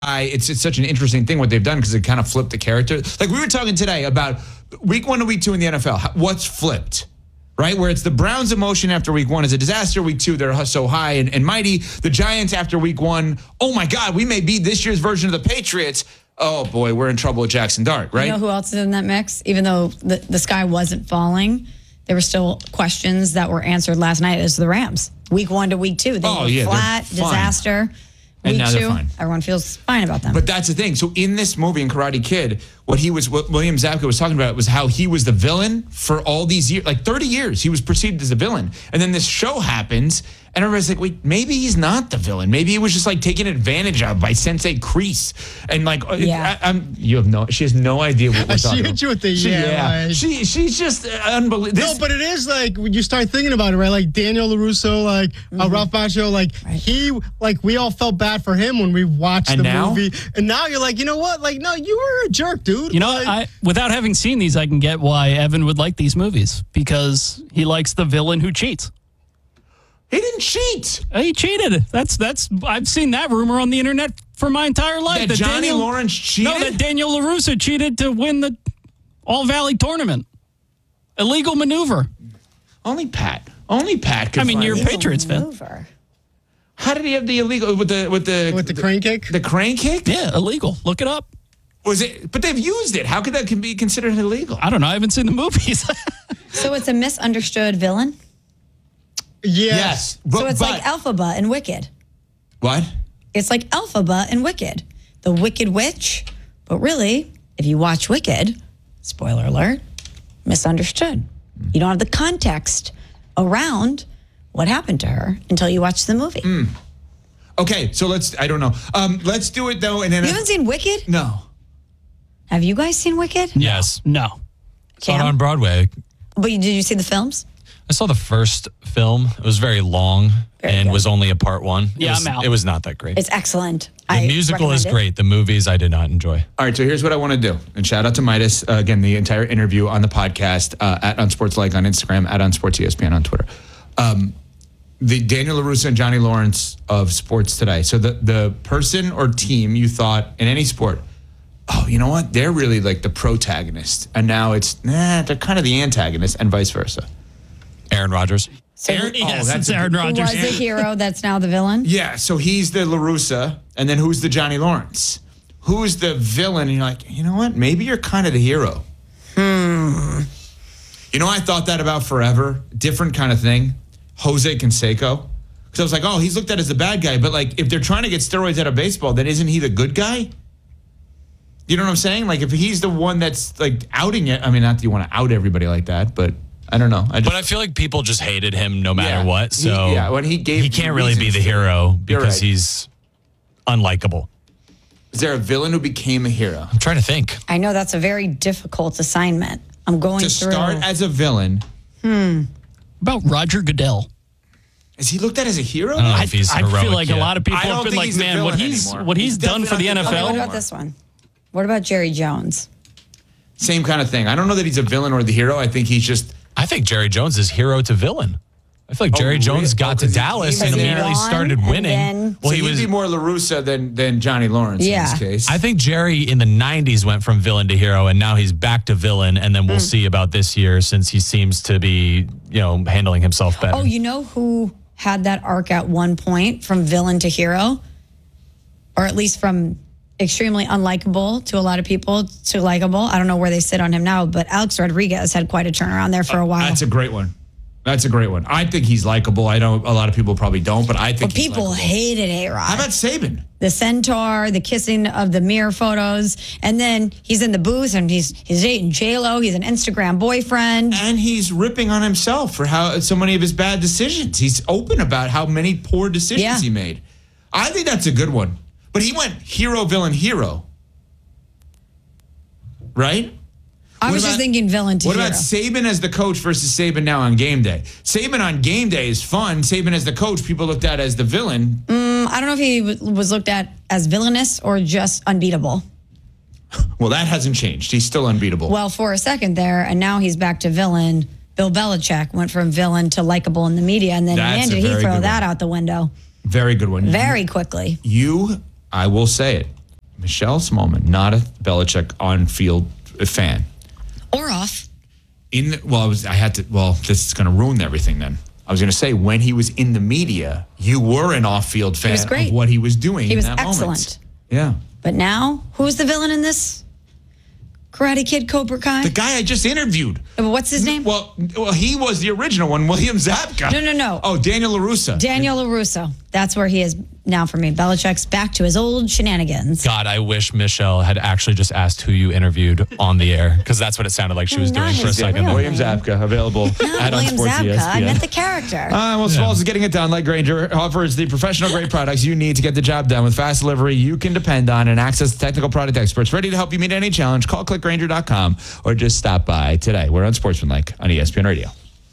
it's such an interesting thing what they've done because it kind of flipped the character. Like we were talking today about week 1 to week 2 in the NFL. What's flipped? Right? Where it's the Browns' emotion after week 1 is a disaster. Week 2, they're so high and mighty. The Giants after week 1, oh my God, we may be this year's version of the Patriots. Oh boy, we're in trouble with Jackson Dart, right? You know who else is in that mix? Even though the sky wasn't falling, there were still questions that were answered last night as the Rams. Week 1 to week 2, they were flat, disaster. And Week now 2, they're fine. Everyone feels fine about them. But that's the thing. So in this movie, in Karate Kid, what William Zabka was talking about was how he was the villain for all these years, like 30 years, he was perceived as a villain. And then this show happens, and everybody's like, wait, maybe he's not the villain. Maybe he was just like taken advantage of by Sensei Kreese. And like, she has no idea what we're talking about. She hit you with the She's just unbelievable. No, but it is like, when you start thinking about it, right? Like Daniel LaRusso, like Ralph Macchio, like we all felt bad for him when we watched the movie. And now you're like, you know what? Like, no, you were a jerk, dude. You know, without having seen these, I can get why Evan would like these movies because he likes the villain who cheats. He didn't cheat. He cheated. That's. I've seen that rumor on the internet for my entire life. That Johnny Lawrence cheated? No, that Daniel LaRusso cheated to win the All Valley tournament. Illegal maneuver. Only Pat could I mean, you're a Patriots fan. How did he have the illegal with the crane kick? The crane kick? Yeah, illegal. Look it up. Was it? But they've used it. How could that be considered illegal? I don't know. I haven't seen the movies. So it's a misunderstood villain? Yes. So it's like Elphaba in Wicked. What? It's like Elphaba in Wicked. The Wicked Witch. But really, if you watch Wicked, spoiler alert, misunderstood. You don't have the context around what happened to her until you watch the movie. Okay, so I don't know. Let's do it though. And then you haven't seen Wicked? No. Have you guys seen Wicked? Yes. No. Saw it on Broadway. But did you see the films? I saw the first film. It was very long was only a part 1. I'm out. It was not that great. It's excellent. The musical is great. The movies I did not enjoy. All right, so here's what I want to do. And shout out to Midas. Again, the entire interview on the podcast at UnsportsLike on Instagram, at UnsportsESPN on Twitter. The Daniel LaRusso and Johnny Lawrence of sports today. So the person or team you thought in any sport, oh, you know what? They're really like the protagonist. And now they're kind of the antagonist and vice versa. Aaron Rodgers. That's Aaron Rodgers. Who was the hero that's now the villain? Yeah, so he's the LaRusso, and then who's the Johnny Lawrence? Who's the villain? And you're like, you know what? Maybe you're kind of the hero. You know, I thought that about forever. Different kind of thing. Jose Canseco. Because I was like, oh, he's looked at as the bad guy. But, like, if they're trying to get steroids out of baseball, then isn't he the good guy? You know what I'm saying? Like, if he's the one that's, like, outing it. I mean, not that you want to out everybody like that, but I don't know. But I feel like people just hated him no matter what. So when he can't really be the hero because he's unlikable. Is there a villain who became a hero? I'm trying to think. I know that's a very difficult assignment. I'm going to through. start as a villain. About Roger Goodell. Is he looked at as a hero? I don't know if he's heroic I feel like yet. a lot of people have been like, man, what he's done for the NFL. Okay, what about this one? What about Jerry Jones? Same kind of thing. I don't know that he's a villain or the hero. I think he's just... I think Jerry Jones is hero to villain. I feel like Jerry Jones got to Dallas and immediately started winning. Well, he would be more LaRusso than Johnny Lawrence in this case. I think Jerry in the 90s went from villain to hero, and now he's back to villain, and then we'll see about this year since he seems to be, handling himself better. Oh, you know who had that arc at one point from villain to hero? Or at least from extremely unlikable to a lot of people to likable. I don't know where they sit on him now, but Alex Rodriguez had quite a turnaround there for a while. That's a great one. I think he's likable. I know a lot of people probably don't, but I think people hated A-Rod. How about Saban? The centaur, the kissing of the mirror photos, and then he's in the booth and he's dating J-Lo. He's an Instagram boyfriend. And he's ripping on himself for so many of his bad decisions. He's open about how many poor decisions he made. I think that's a good one. But he went hero, villain, hero. Right? I was just thinking villain to hero. What about Saban as the coach versus Saban now on game day? Saban on game day is fun. Saban as the coach, people looked at as the villain. I don't know if he was looked at as villainous or just unbeatable. Well, that hasn't changed. He's still unbeatable. Well, for a second there, and now he's back to villain. Bill Belichick went from villain to likable in the media, and then man, did he throw that out the window. Very good one. Very quickly. I will say it. Michelle Smallman, not a Belichick on-field fan. Or off. This is going to ruin everything then. I was going to say, when he was in the media, you were an off-field fan of what he was doing He was in that excellent. moment. Yeah. But now, who's the villain in this? Karate Kid Cobra Kai? The guy I just interviewed. What's his name? Well, he was the original one, William Zabka. No. Oh, Daniel LaRusso. Daniel LaRusso. That's where he is now for me. Belichick's back to his old shenanigans. God, I wish Michelle had actually just asked who you interviewed on the air, because that's what it sounded like she was doing for a second. William Zabka, available Not at William Sports Zabka. ESPN. I meant the character. Smalls is getting it done like Grainger offers the professional grade products you need to get the job done with fast delivery you can depend on and access to technical product experts ready to help you meet any challenge. Call clickgrainger.com or just stop by today. We're on Sportsmanlike on ESPN Radio.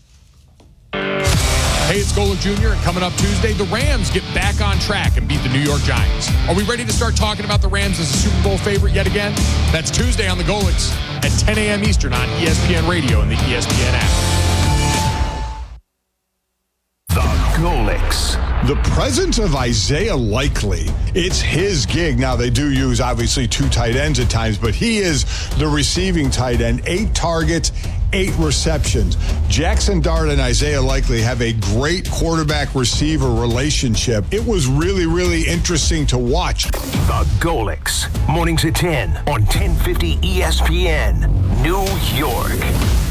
Hey, it's Golic Jr., and coming up Tuesday, the Rams get back on track and beat the New York Giants. Are we ready to start talking about the Rams as a Super Bowl favorite yet again? That's Tuesday on the Golics at 10 a.m. Eastern on ESPN Radio and the ESPN app. The Golics. The presence of Isaiah Likely, it's his gig. Now, they do use, obviously, 2 tight ends at times, but he is the receiving tight end. 8 targets, 8 receptions. Jackson Dart and Isaiah Likely have a great quarterback-receiver relationship. It was really, really interesting to watch. The Golics. Mornings at 10 on 1050 ESPN, New York.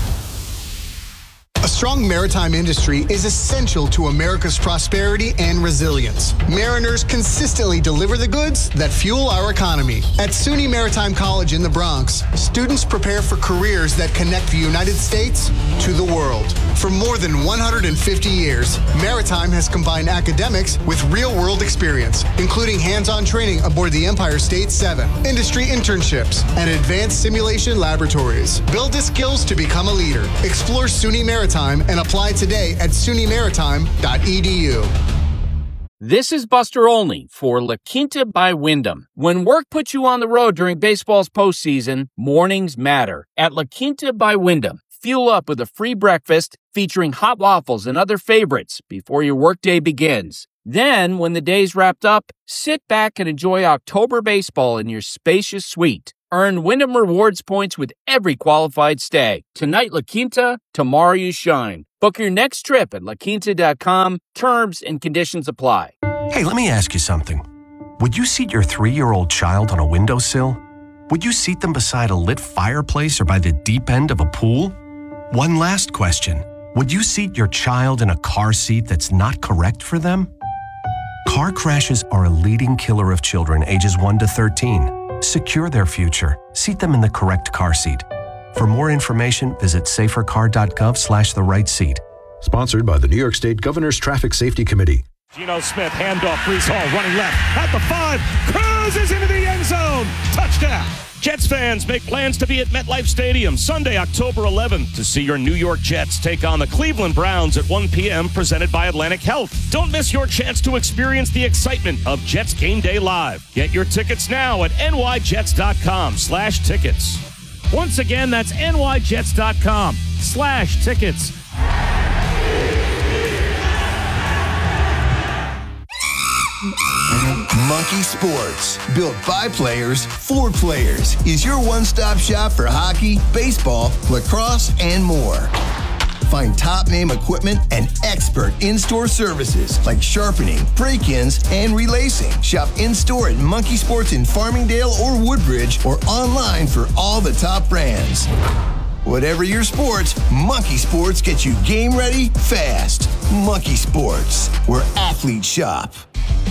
A strong maritime industry is essential to America's prosperity and resilience. Mariners consistently deliver the goods that fuel our economy. At SUNY Maritime College in the Bronx, students prepare for careers that connect the United States to the world. For more than 150 years, Maritime has combined academics with real-world experience, including hands-on training aboard the Empire State 7, industry internships, and advanced simulation laboratories. Build the skills to become a leader. Explore SUNY Maritime and apply today at sunymaritime.edu. This is Buster Olney for La Quinta by Wyndham. When work puts you on the road during baseball's postseason, mornings matter. At La Quinta by Wyndham, fuel up with a free breakfast featuring hot waffles and other favorites before your workday begins. Then, when the day's wrapped up, sit back and enjoy October baseball in your spacious suite. Earn Wyndham Rewards points with every qualified stay. Tonight, La Quinta, tomorrow you shine. Book your next trip at laquinta.com. Terms and conditions apply. Hey, let me ask you something. Would you seat your 3-year-old child on a windowsill? Would you seat them beside a lit fireplace or by the deep end of a pool? One last question. Would you seat your child in a car seat that's not correct for them? Car crashes are a leading killer of children ages 1 to 13. Secure their future. Seat them in the correct car seat. For more information, visit safercar.gov/the right seat. Sponsored by the New York State Governor's Traffic Safety Committee. Geno Smith, handoff, Breece Hall running left at the 5, cruises into the end zone. Touchdown. Jets fans, make plans to be at MetLife Stadium Sunday, October 11th to see your New York Jets take on the Cleveland Browns at 1 p.m. presented by Atlantic Health. Don't miss your chance to experience the excitement of Jets Game Day Live. Get your tickets now at nyjets.com/tickets. Once again, that's nyjets.com/tickets. Monkey Sports, built by players for players, is your one-stop shop for hockey, baseball, lacrosse, and more. Find top-name equipment and expert in-store services like sharpening, break-ins, and relacing. Shop in-store at Monkey Sports in Farmingdale or Woodbridge or online for all the top brands. Whatever your sports, Monkey Sports gets you game ready fast. Monkey Sports, where athletes shop.